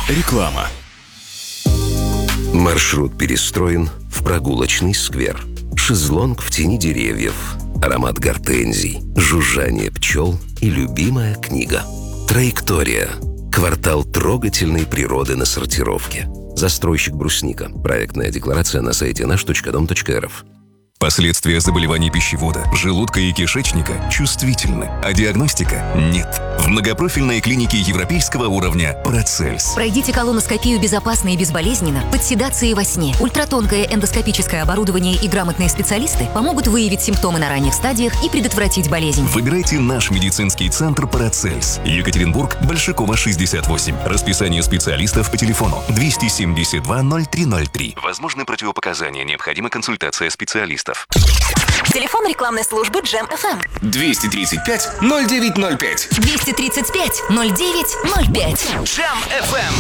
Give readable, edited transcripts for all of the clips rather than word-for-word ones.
Реклама. Маршрут перестроен в прогулочный сквер. Шезлонг в тени деревьев, аромат гортензий, жужжание пчел и любимая книга. Траектория. Квартал трогательной природы на сортировке. Застройщик «Брусника». Проектная декларация на сайте наш.дом.рф. Последствия заболеваний пищевода, желудка и кишечника чувствительны, а диагностика нет. В многопрофильной клинике европейского уровня «Парацельс». Пройдите колоноскопию безопасно и безболезненно, под седацией во сне. Ультратонкое эндоскопическое оборудование и грамотные специалисты помогут выявить симптомы на ранних стадиях и предотвратить болезнь. Выбирайте наш медицинский центр «Парацельс». Екатеринбург, Большакова, 68. Расписание специалистов по телефону 272-0303. Возможны противопоказания, необходима консультация специалистов. Телефон рекламной службы Джем FM. 235-0905. 235-0905. Джем FM.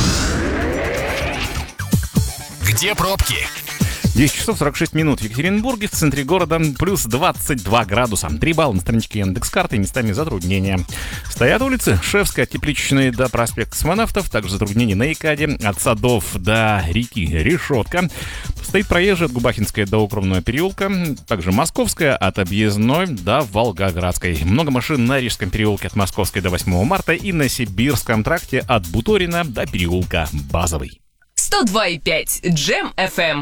Где пробки? 10 часов 46 минут в Екатеринбурге, в центре города, плюс 22 градуса. 3 балла на страничке Яндекс.Карты, местами затруднения. Стоят улицы Шевская, Тепличная до проспекта Космонавтов, также затруднения на Икаде, от Садов до реки Решетка. Стоит проезжая от Губахинской до Укромного переулка, также Московская от Объездной до Волгоградской. Много машин на Рижском переулке от Московской до 8 марта и на Сибирском тракте от Буторина до переулка Базовый. 102,5 Джем FM.